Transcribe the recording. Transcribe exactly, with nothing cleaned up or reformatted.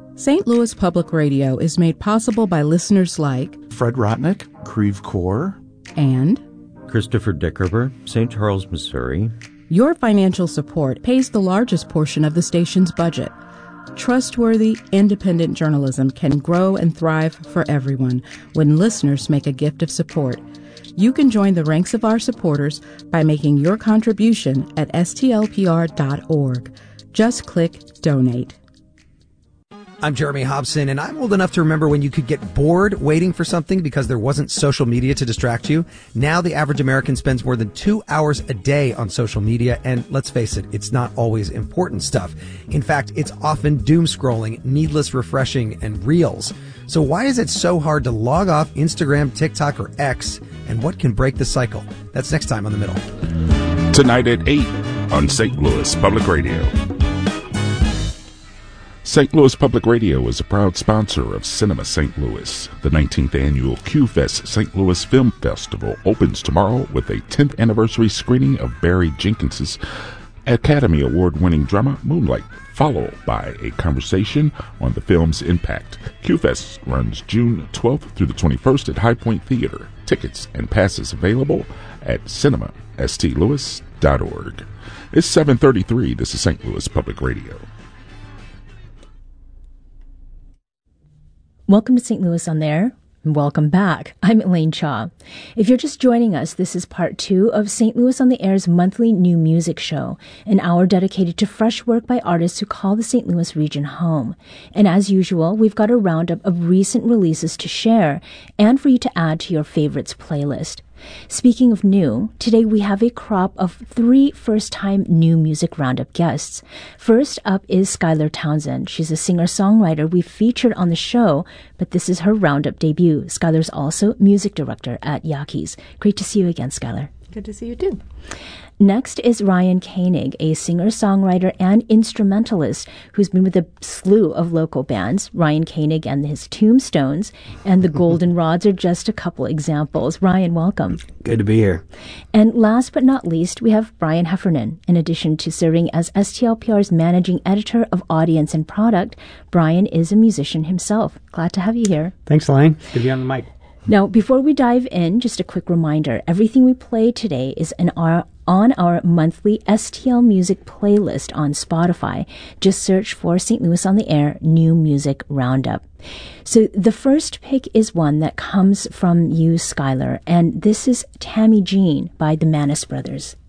Saint Louis Public Radio is made possible by listeners like Fred Rotnick, Creve Coeur, and Christopher Dickerber, Saint Charles, Missouri. Your financial support pays the largest portion of the station's budget. Trustworthy, independent journalism can grow and thrive for everyone when listeners make a gift of support. You can join the ranks of our supporters by making your contribution at S T L P R dot org. Just click Donate. I'm Jeremy Hobson, and I'm old enough to remember when you could get bored waiting for something because there wasn't social media to distract you. Now the average American spends more than two hours a day on social media, and let's face it, it's not always important stuff. In fact, it's often doom scrolling, needless refreshing, and reels. So why is it so hard to log off Instagram, TikTok, or X, and what can break the cycle? That's next time on The Middle. Tonight at eight on Saint Louis Public Radio. Saint Louis Public Radio is a proud sponsor of Cinema Saint Louis. The nineteenth annual Q-Fest Saint Louis Film Festival opens tomorrow with a tenth anniversary screening of Barry Jenkins's Academy Award-winning drama Moonlight, followed by a conversation on the film's impact. Q-Fest runs June twelfth through the twenty-first at High Point Theater. Tickets and passes available at cinema s t louis dot org. It's seven thirty-three. This is Saint Louis Public Radio. Welcome to Saint Louis on the Air, and welcome back. I'm Elaine Cha. If you're just joining us, this is part two of Saint Louis on the Air's monthly new music show, an hour dedicated to fresh work by artists who call the Saint Louis region home. And as usual, we've got a roundup of recent releases to share and for you to add to your favorites playlist. Speaking of new, today we have a crop of three first-time new music roundup guests. First up is Skylar Townsend. She's a singer-songwriter we've featured on the show, but this is her roundup debut. Skylar's also music director at Yaki's. Great to see you again, Skylar. Good to see you too. Next is Ryan Koenig, a singer-songwriter and instrumentalist who's been with a slew of local bands. Ryan Koenig and his Tombstones and the Golden Rods are just a couple examples. Ryan, welcome. Good to be here. And last but not least, we have Brian Heffernan. In addition to serving as S T L P R's managing editor of audience and product, Brian is a musician himself. Glad to have you here. Thanks, Elaine. Good to be on the mic. Now, before we dive in, just a quick reminder. Everything we play today is in our on our monthly S T L Music playlist on Spotify. Just search for Saint Louis on the Air New Music Roundup. So the first pick is one that comes from you, Skylar, and this is Tammy Jean by the Manis Brothers.